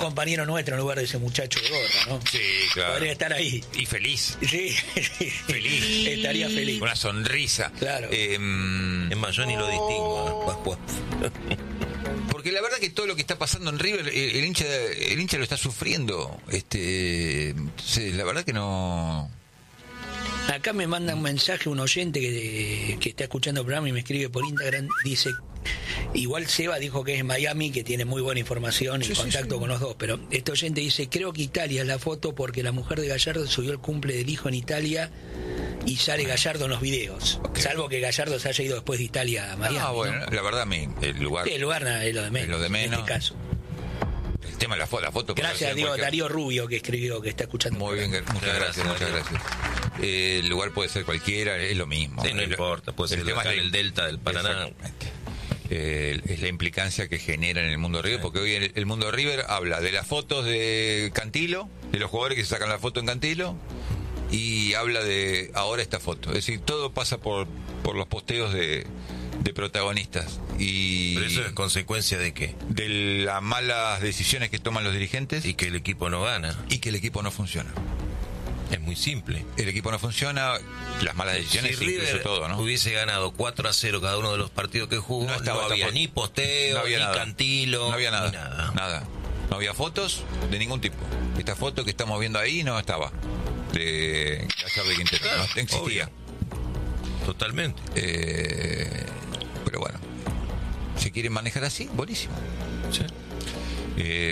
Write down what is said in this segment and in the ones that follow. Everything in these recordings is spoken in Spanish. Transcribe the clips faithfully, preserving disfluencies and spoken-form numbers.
compañero nuestro en lugar de ese muchacho de gorra, ¿no? Sí, claro. Podría estar ahí. Y feliz. Sí, Feliz. Estaría feliz. Una sonrisa. Claro. Eh, Es más, yo ni lo distingo. Porque la verdad que todo lo que está pasando en River, el, el hincha el hincha lo está sufriendo. Este, sí, la verdad que no. Acá me manda un mensaje un oyente que, que está escuchando el programa y me escribe por Instagram, dice, igual Seba dijo que es Miami, que tiene muy buena información y Sí, sí, contacto sí. con los dos, pero este oyente dice, creo que Italia es la foto porque la mujer de Gallardo subió el cumple del hijo en Italia y sale Gallardo en los videos, Ok. salvo que Gallardo se haya ido después de Italia a Miami. Ah, bueno, ¿no? la verdad a mí, el lugar, Sí, el lugar nada, es lo de menos, Es lo de menos. en este caso. el tema de la, fo- la foto. Gracias a Dios, cualquier... Darío Rubio, que escribió, que está escuchando. Muy bien, muchas Muchas gracias, gracias, muchas gracias. Eh, el lugar puede ser cualquiera, es lo mismo. Sí, no El- importa, puede ser tema acá es en la- el delta del Paraná. Exactamente. Eh, es la implicancia que genera en el mundo River, porque hoy el, el mundo River habla de las fotos de Cantilo, de los jugadores que se sacan la foto en Cantilo, y habla de ahora esta foto. Es decir, todo pasa por, por los posteos de, de protagonistas. Y Pero eso es consecuencia de qué? de las malas decisiones que toman los dirigentes Y que el equipo no gana. y que el equipo no funciona. Es muy simple. El equipo no funciona, las malas decisiones, Si incluso River todo, ¿no? hubiese ganado cuatro a cero cada uno de los partidos que jugó, No no, estaba esta había foto. ni posteo, No había ni nada. Cantilo, No había nada, ni nada. nada. No había fotos de ningún tipo. Esta foto que estamos viendo ahí no estaba. De Gallardo y Quintero. Claro, No existía. Totalmente. Eh, pero bueno, si quieren manejar así, buenísimo. Sí. Eh,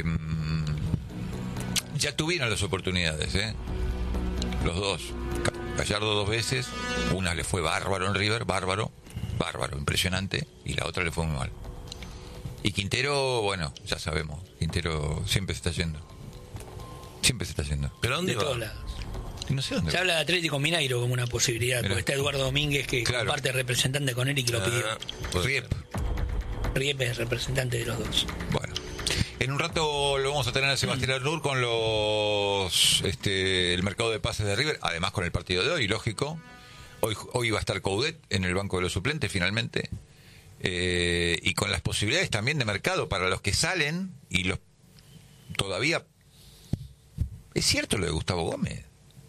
ya tuvieron las oportunidades, ¿eh? Los dos. Gallardo dos veces. Una le fue bárbaro en River, bárbaro, bárbaro, impresionante. Y la otra le fue muy mal. Y Quintero, bueno, ya sabemos. Quintero siempre se está yendo. Siempre se está yendo. ¿Pero a dónde De va? todos lados. Y no sé dónde. Se habla de Atlético Mineiro como una posibilidad, Mirá. porque está Eduardo Domínguez, que Claro. comparte representante con él y que lo pidió. Ah, pues, Riep. Riep es representante de los dos. Bueno. En un rato lo vamos a tener a Sebastián Arnur con los este el mercado de pases de River, además con el partido de hoy, lógico. Hoy hoy va a estar Coudet en el banco de los suplentes finalmente. Eh, y con las posibilidades también de mercado para los que salen y los todavía. ¿Es cierto lo de Gustavo Gómez?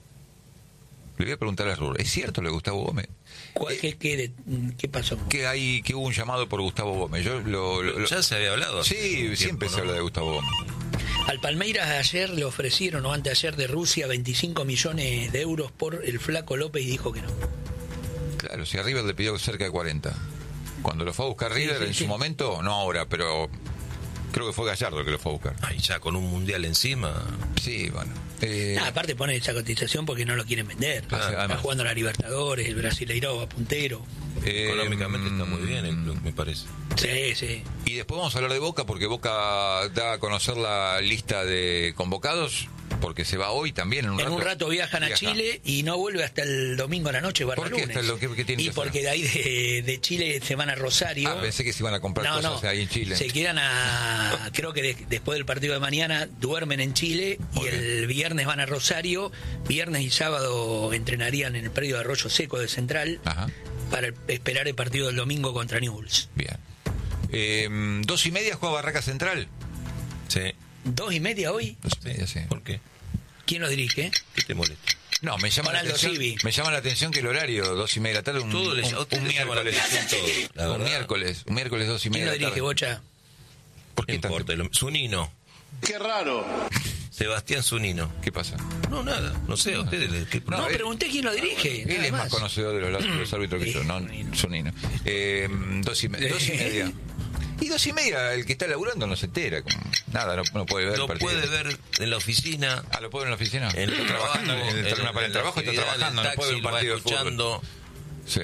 Le voy a preguntar a Arnur, ¿es cierto lo de Gustavo Gómez? ¿Cuál- ¿Qué, qué, de- qué pasó? Que hay que hubo un llamado por Gustavo Gómez. Yo lo, lo- lo- Ya se había hablado. hace Sí, un siempre tiempo, se ¿no? habla de Gustavo Gómez. Al Palmeiras ayer le ofrecieron, o anteayer, de Rusia veinticinco millones de euros por el Flaco López y dijo que no. Claro, si a River le pidió cerca de cuarenta. Cuando lo fue a buscar Sí, River sí, en sí. su momento, no ahora, pero creo que fue Gallardo que lo fue a buscar. Ay, ya con un mundial encima. Sí, bueno. Eh, Ah, aparte pone esa cotización porque no lo quieren vender. Ah, sí, Está además. jugando a la Libertadores, el Brasileirao va puntero. eh, Económicamente está muy bien el club, me parece. Sí, sí. Y después vamos a hablar de Boca, porque Boca da a conocer la lista de convocados, porque se va hoy también. En un, En rato, un rato viajan a Viaja. Chile y no vuelve hasta el domingo a la noche, barra ¿Por qué? lunes. Hasta lo que- que tiene y que hacer. porque de ahí de, de Chile se van a Rosario. Ah, pensé que se iban a comprar No, cosas no, ahí en Chile. se quedan a, creo que de- después del partido de mañana duermen en Chile y Muy bien. el viernes van a Rosario, viernes y sábado entrenarían en el predio de Arroyo Seco de Central Ajá, para esperar el partido del domingo contra Newell's. bien. Eh, dos y media juega Barraca Central. Sí. ¿Dos y media hoy? Dos y media, sí. ¿Por qué? ¿Quién lo dirige? ¿Qué te molesta? No, me llama, la Ronaldo atención, Civi. me llama la atención que el horario, dos y media de la tarde, un, Todo le- un- a usted un le llama la miércoles. atención todo, la un verdad. miércoles, un miércoles dos y ¿Quién media lo de la dirige, tarde. Bocha? ¿Por No qué tanto? importa. lo- Zunino. Qué raro. Sebastián Zunino. ¿Qué pasa? No, nada. No sé, a ustedes. le- ¿qué- No, No, él- pregunté quién lo dirige. Él nada es más conocedor de los, de los árbitros que yo, no Zunino. Eh, dos, y me- dos y media. Y dos y media, el que está laburando no se entera. como- nada, no, no puede ver el Lo partido. puede ver en la oficina. Ah, ¿lo puede ver en la oficina? En el Está trabajando, trabajo, en el, en- para el en la trabajo está actividad, trabajando, en el no puede ver un taxi, lo va partido de fútbol. escuchando Sí.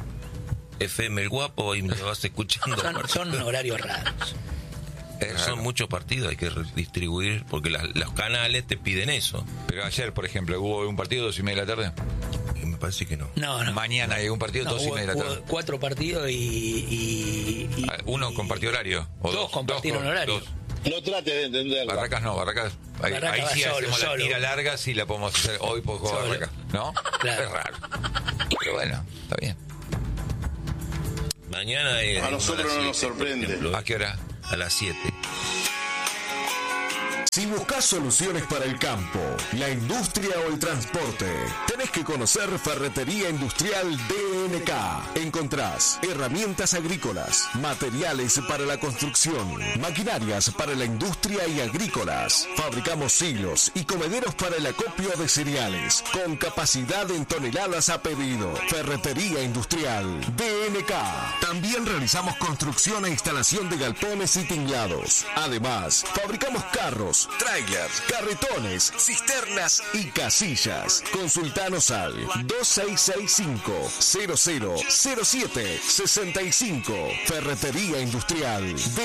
F M El Guapo y me lo vas escuchando. Son, son horarios raros. Es Son raro. muchos partidos, hay que redistribuir, porque las- los canales te piden eso. Pero ayer, por ejemplo, hubo un partido dos y media de la tarde. Y me parece que no. No, no. Mañana hay un partido No, dos y hubo- media de la hubo tarde. cuatro partidos y, y- y- Ah, Uno y- compartió horario. O Dos dos, compartieron dos, horario. dos. No trate de entenderlo. Barracas no, Barracas. Ahí, Barracas ahí va sí solo, hacemos la solo. tira larga, sí la podemos hacer hoy por jugar Solo. Barracas. ¿No? Claro. Es raro. Pero bueno, está bien. Mañana es A nosotros las no nos siete, por sorprende. ejemplo, ¿A qué hora? A las siete. Si buscas soluciones para el campo, la industria o el transporte, tenés que conocer Ferretería Industrial D N K. Encontrás herramientas agrícolas, materiales para la construcción, maquinarias para la industria y agrícolas. Fabricamos silos y comederos para el acopio de cereales, con capacidad en toneladas a pedido. Ferretería Industrial D N K. También realizamos construcción e instalación de galpones y tinglados. Además, fabricamos carros, trailers, carretones, cisternas y casillas. Consultanos al dos seis seis cinco, cero cero cero siete seis cinco. Ferretería Industrial.